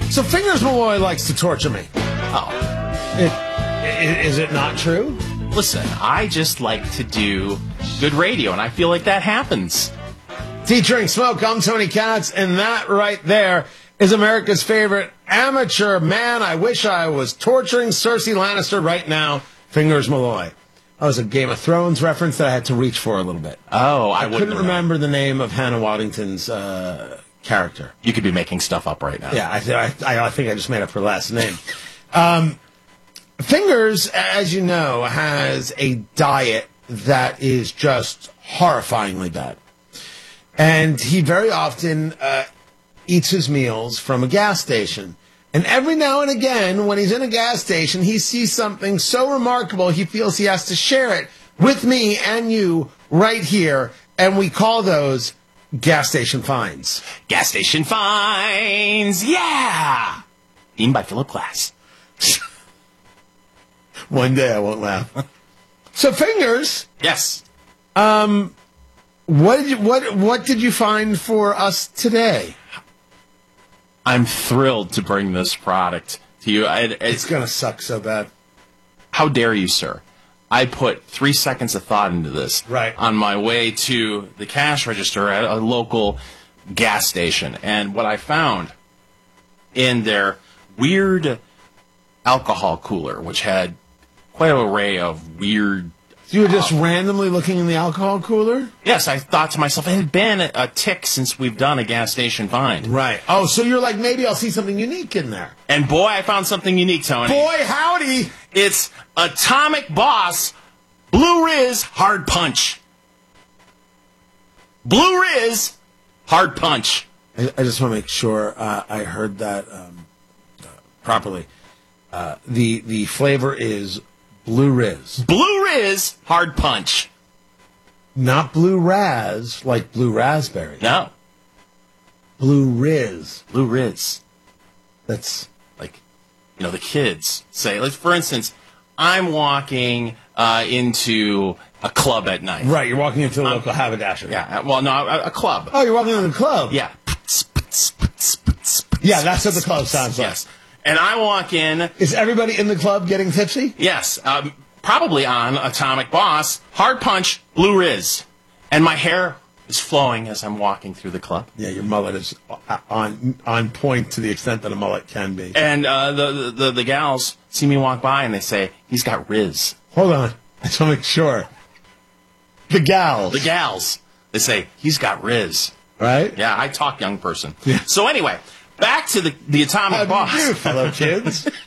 So Fingers Malloy likes to torture me. Oh, Is it not true? listen, I just like to do good radio, and I feel like that happens. Featuring Smoke, I'm Tony Katz, and that right there is America's favorite amateur man. I wish I was torturing Cersei Lannister right now. Fingers Malloy. That was a Game of Thrones reference that I had to reach for a little bit. Oh, I couldn't remember the name of Hannah Waddington's character. You could be making stuff up right now. Yeah, I think I just made up her last name. Fingers, as you know, has a diet that is just horrifyingly bad. And he very often eats his meals from a gas station. And every now and again, when he's in a gas station, he sees something so remarkable, he feels he has to share it with me and you right here. And we call those gas station finds. Gas station finds, yeah! Themed by Philip Glass. One day I won't laugh. So, Fingers, Yes. what did you find for us today? I'm thrilled to bring this product to you. It's going to suck so bad. How dare you, sir? I put 3 seconds of thought into this. Right. On my way to the cash register at a local gas station. And what I found in their weird alcohol cooler, which had quite an array of weird... You were just randomly looking in the alcohol cooler? Yes, I thought to myself, it had been a tick since we've done a gas station find. Right. Oh, so you're like, maybe I'll see something unique in there. And boy, I found something unique, Tony. Boy, howdy! It's Atomic Boss Blue Riz Hard Punch. Blue Riz Hard Punch. I just want to make sure I heard that properly. The flavor is Blue Riz. Blue Riz Hard Punch. Not Blue Raz, like Blue Raspberry. No. Blue Riz. Blue Riz. That's... Like, you know, the kids say, like, for instance, I'm walking into a club at night. Right, you're walking into a local haberdashery. Yeah, well, no, a club. Oh, you're walking into the club? Yeah. Yeah, that's what the club sounds like. Yes. And I walk in. Is everybody in the club getting tipsy? Yes, probably on Atomic Boss, Hard Punch, Blue Riz. And my hair is flowing as I'm walking through the club. Yeah, your mullet is on point to the extent that a mullet can be. And the gals see me walk by and they say, he's got Riz. Hold on. I just want to make sure. The gals. The gals. They say, he's got Riz. Right? Yeah, I talk young person. Yeah. So anyway, back to the Atomic How Boss. do you do, fellow kids?